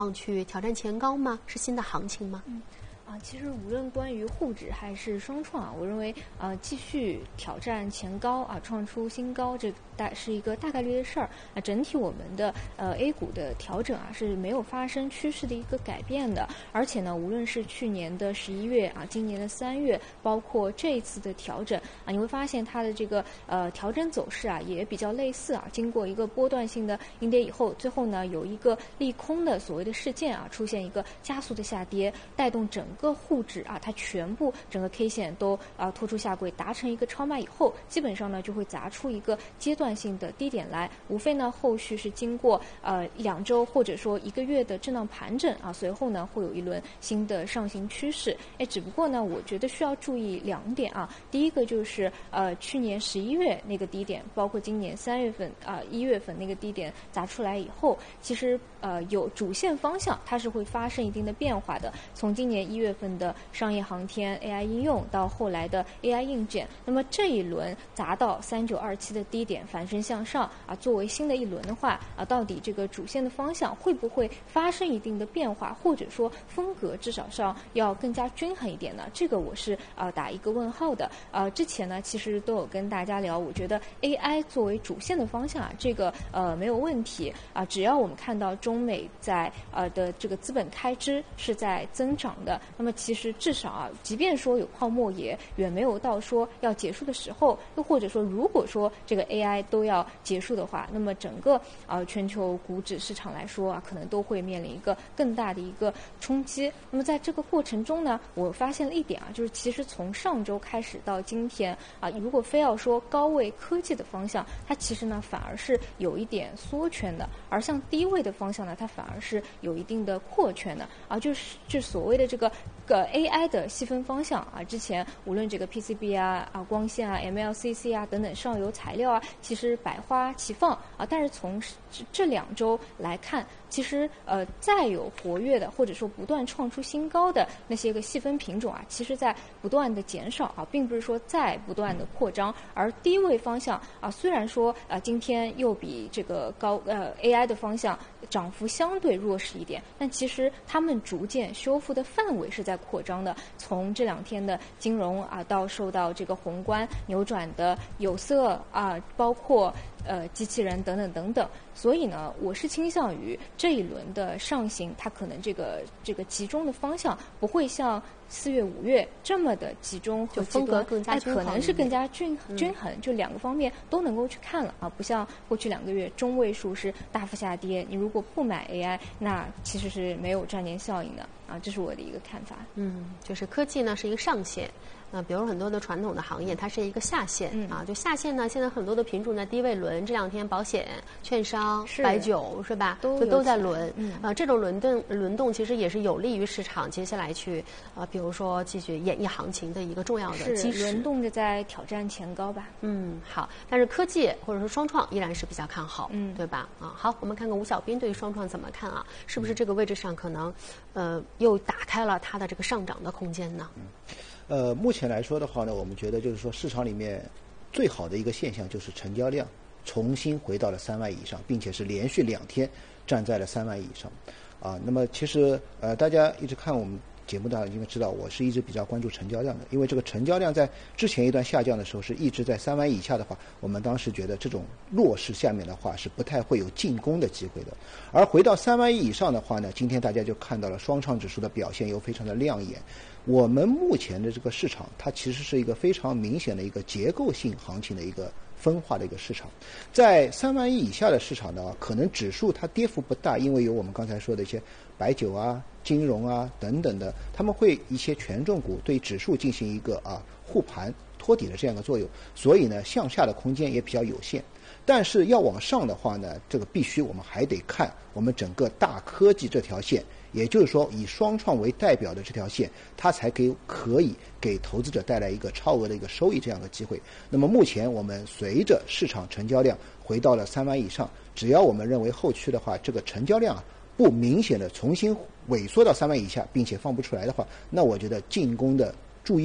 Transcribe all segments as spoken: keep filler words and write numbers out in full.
去挑战前高吗？是新的行情吗？ 嗯。啊，其实无论关于沪指还是双创啊，我认为呃继续挑战前高啊，创出新高，这大是一个大概率的事儿。那整体我们的呃 A 股的调整啊是没有发生趋势的一个改变的，而且呢，无论是去年的十一月啊，今年的三月，包括这一次的调整啊，你会发现它的这个呃调整走势啊也比较类似啊，经过一个波段性的阴跌以后，最后呢有一个利空的所谓的事件啊，出现一个加速的下跌，带动整个个沪指啊，它全部整个 K 线都啊拖出下轨，达成一个超卖以后，基本上呢就会砸出一个阶段性的低点来，无非呢后续是经过呃两周或者说一个月的震荡盘整啊，随后呢会有一轮新的上行趋势。哎，只不过呢，我觉得需要注意两点啊，第一个就是呃去年十一月那个低点，包括今年三月份啊一月份那个低点砸出来以后，其实呃有主线方向它是会发生一定的变化的，从今年一月份的商业航天 A I 应用到后来的 A I 硬件，那么这一轮砸到三九二七的低点反身向上啊，作为新的一轮的话啊，到底这个主线的方向会不会发生一定的变化，或者说风格至少上要更加均衡一点呢？这个我是啊打一个问号的。呃，之前呢其实都有跟大家聊，我觉得 A I 作为主线的方向啊，这个呃没有问题啊，只要我们看到中美在呃的这个资本开支是在增长的。那么其实至少啊，即便说有泡沫，也远没有到说要结束的时候。又或者说，如果说这个 A I 都要结束的话，那么整个啊、呃、全球股指市场来说啊，可能都会面临一个更大的一个冲击。那么在这个过程中呢，我发现了一点啊，就是其实从上周开始到今天啊，如果非要说高位科技的方向，它其实呢反而是有一点缩圈的，而像低位的方向呢，它反而是有一定的扩圈的啊，就是就所谓的这个。个 A I 的细分方向啊，之前无论这个 P C B 啊、啊光线啊、M L C C 啊等等上游材料啊，其实百花齐放啊。但是从这这两周来看，其实呃再有活跃的或者说不断创出新高的那些个细分品种啊，其实在不断的减少啊，并不是说在不断的扩张。而低位方向啊，虽然说啊今天又比这个高呃 A I 的方向涨幅相对弱势一点，但其实它们逐渐修复的范围是在扩张的。从这两天的金融啊，到受到这个宏观扭转的有色啊，包括呃机器人等等等等。所以呢，我是倾向于这一轮的上行，它可能这个这个集中的方向不会像四月、五月这么的集中和风格更加均衡， 可能是更加均均衡，就两个方面都能够去看了啊，不像过去两个月中位数是大幅下跌，你如果不买 A I， 那其实是没有赚钱效应的啊，这是我的一个看法。 嗯，就是科技呢是一个上限。呃，比如很多的传统的行业，它是一个下限、嗯、啊。就下限呢，现在很多的品种在低位轮，这两天保险、券商、白酒是吧， 都就都在轮。 嗯， 啊，这种轮动轮动其实也是有利于市场接下来去啊，比如说继续演绎行情的一个重要的基石。 轮动着在挑战前高吧。 嗯，好。但是科技或者说双创依然是比较看好， 嗯， 对吧？啊，好，我们看看吴小斌对于双创怎么看啊？是不是这个位置上可能呃又打开了它的这个上涨的空间呢？ 嗯呃，目前来说的话呢，我们觉得就是说市场里面最好的一个现象就是成交量重新回到了三万以上，并且是连续两天站在了三万以上。啊，那么其实呃，大家一直看我们节目的应该知道，我是一直比较关注成交量的，因为这个成交量在之前一段下降的时候是一直在三万以下的话，我们当时觉得这种弱势下面的话是不太会有进攻的机会的。而回到三万亿以上的话呢，今天大家就看到了双创指数的表现又非常的亮眼。我们目前的这个市场，它其实是一个非常明显的一个结构性行情的一个分化的一个市场。在三万亿以下的市场呢，可能指数它跌幅不大，因为有我们刚才说的一些白酒啊、金融啊等等的，他们会一些权重股对指数进行一个啊护盘托底的这样一个作用，所以呢向下的空间也比较有限。但是要往上的话呢，这个必须我们还得看我们整个大科技这条线，也就是说以双创为代表的这条线，它才给可以给投资者带来一个超额的一个收益这样的机会。那么目前我们随着市场成交量回到了三万以上，只要我们认为后期的话这个成交量啊不明显的重新萎缩到三万以下，并且放不出来的话，那我觉得进攻的注意力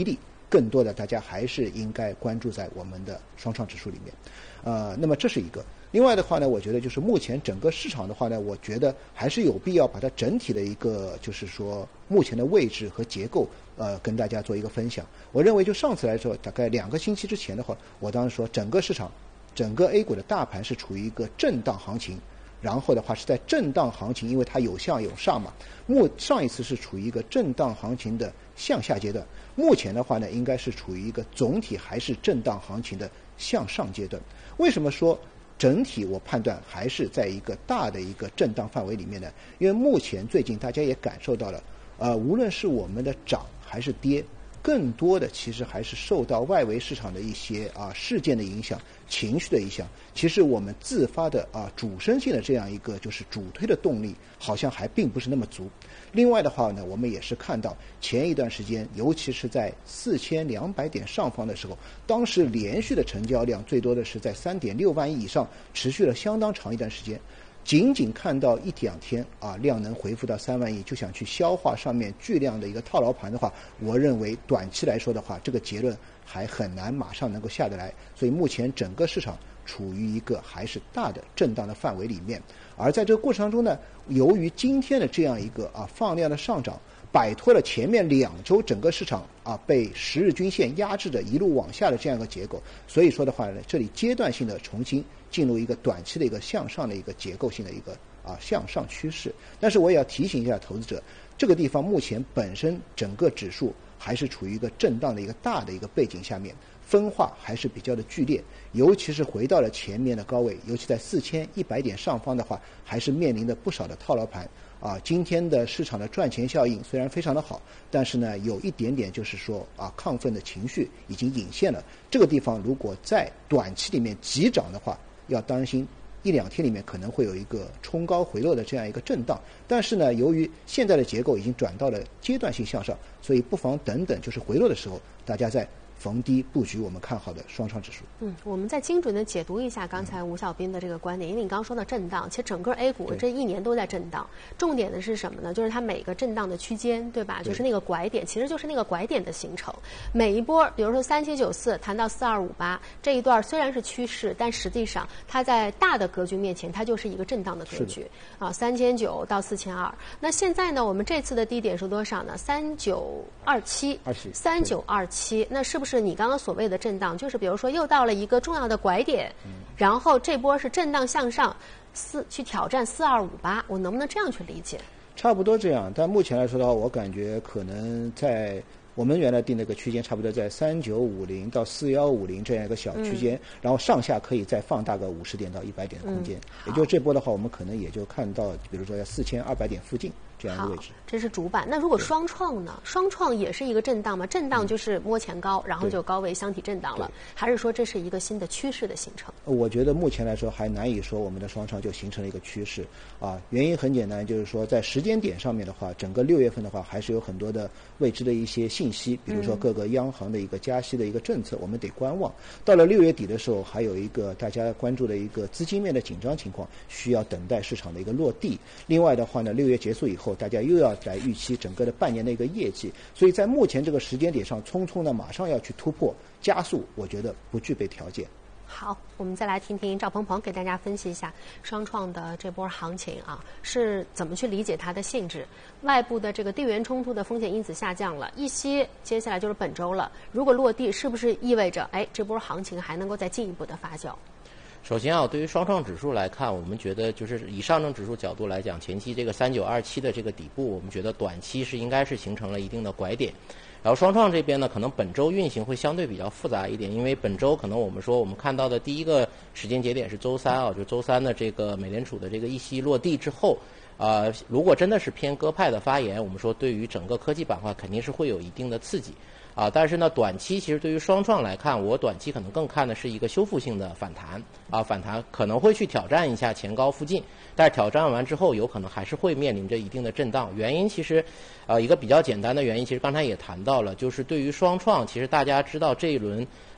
更多的大家还是应该关注在我们的双创指数里面。呃，那么这是一个。另外的话呢，我觉得就是目前整个市场的话呢，我觉得还是有必要把它整体的一个就是说目前的位置和结构呃跟大家做一个分享。我认为就上次来说，大概两个星期之前的话，我当时说整个市场整个 A 股的大盘是处于一个震荡行情，然后的话是在震荡行情，因为它有向有上嘛。目上一次是处于一个震荡行情的向下阶段，目前的话呢，应该是处于一个总体还是震荡行情的向上阶段。为什么说整体我判断还是在一个大的一个震荡范围里面呢？因为目前最近大家也感受到了，呃，无论是我们的涨还是跌，更多的其实还是受到外围市场的一些啊事件的影响、情绪的影响。其实我们自发的啊主升性的这样一个就是主推的动力，好像还并不是那么足。另外的话呢，我们也是看到前一段时间，尤其是在四千两百点上方的时候，当时连续的成交量最多的是在三点六万亿以上，持续了相当长一段时间。仅仅看到一两天啊，量能回复到三万亿，就想去消化上面巨量的一个套牢盘的话，我认为短期来说的话，这个结论还很难马上能够下得来。所以目前整个市场处于一个还是大的震荡的范围里面。而在这个过程当中呢，由于今天的这样一个啊放量的上涨，摆脱了前面两周整个市场啊被十日均线压制的一路往下的这样一个结构，所以说的话呢，这里阶段性的重新进入一个短期的一个向上的一个结构性的一个啊向上趋势。但是我也要提醒一下投资者，这个地方目前本身整个指数还是处于一个震荡的一个大的一个背景下面，分化还是比较的剧烈，尤其是回到了前面的高位，尤其在四千一百点上方的话，还是面临的不少的套牢盘。啊，今天的市场的赚钱效应虽然非常的好，但是呢，有一点点就是说啊，亢奋的情绪已经隐现了。这个地方如果在短期里面急涨的话，要担心一两天里面可能会有一个冲高回落的这样一个震荡。但是呢，由于现在的结构已经转到了阶段性向上，所以不妨等等，就是回落的时候，大家在逢低布局我们看好的双创指数。 嗯，我们再精准的解读一下刚才吴小斌的这个观点，因为你刚刚说到震荡，其实整个 A 股这一年都在震荡。重点的是什么呢？就是它每个震荡的区间，对吧？对，就是那个拐点，其实就是那个拐点的形成。每一波，比如说三七九四谈到四二五八这一段虽然是趋势，但实际上它在大的格局面前，它就是一个震荡的格局啊，三千九到四千二。那现在呢，我们这次的低点是多少呢？三九二七，三九二七，那是不是？是你刚刚所谓的震荡，就是比如说又到了一个重要的拐点，嗯、然后这波是震荡向上，四去挑战四二五八，我能不能这样去理解？ 差不多这样，但目前来说的话，我感觉可能在我们原来定那个区间，差不多在三九五零到四幺五零这样一个小区间，嗯、然后上下可以再放大个五十点到一百点的空间，嗯、也就这波的话，我们可能也就看到，比如说在四千二百点附近。这样一个位置， 这是主板。那如果双创呢？双创也是一个震荡吗？震荡就是摸前高，嗯、然后就高位箱体震荡了，还是说这是一个新的趋势的形成？ 我觉得目前来说还难以说我们的双创就形成了一个趋势啊。原因很简单，就是说在时间点上面的话，整个六月份的话还是有很多的未知的一些信息，比如说各个央行的一个加息的一个政策，我们得观望。到了六月底的时候，还有一个大家关注的一个资金面的紧张情况，需要等待市场的一个落地。另外的话呢，六月结束以后，大家又要来预期整个的半年的一个业绩，所以在目前这个时间点上，匆匆的马上要去突破加速，我觉得不具备条件。 好，我们再来听听赵鹏鹏给大家分析一下双创的这波行情啊，是怎么去理解它的性质？外部的这个地缘冲突的风险因子下降了一些，接下来就是本周了。如果落地，是不是意味着哎这波行情还能够再进一步的发酵？ 首先啊，对于双创指数来看，我们觉得就是以上证指数角度来讲，前期这个三九二七的这个底部，我们觉得短期是应该是形成了一定的拐点。然后双创这边呢，可能本周运行会相对比较复杂一点，因为本周可能我们说我们看到的第一个时间节点是周三啊，就周三的这个美联储的这个议息落地之后，呃，如果真的是偏鸽派的发言，我们说对于整个科技板块肯定是会有一定的刺激。啊，但是呢，短期其实对于双创来看，我短期可能更看的是一个修复性的反弹啊，反弹可能会去挑战一下前高附近，但是挑战完之后，有可能还是会面临着一定的震荡。原因其实，呃，一个比较简单的原因，其实刚才也谈到了，就是对于双创，其实大家知道这一轮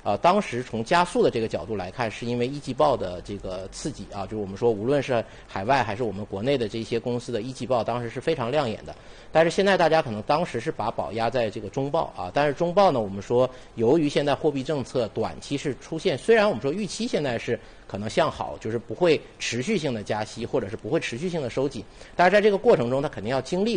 呃，当时从加速的这个角度来看，是因为一季报的这个刺激啊，就是我们说无论是海外还是我们国内的这些公司的一季报，当时是非常亮眼的。但是现在大家可能当时是把宝压在这个中报啊，但是中报呢，我们说由于现在货币政策短期是出现，虽然我们说预期现在是可能向好，就是不会持续性的加息或者是不会持续性的收紧，但是在这个过程中，它肯定要经历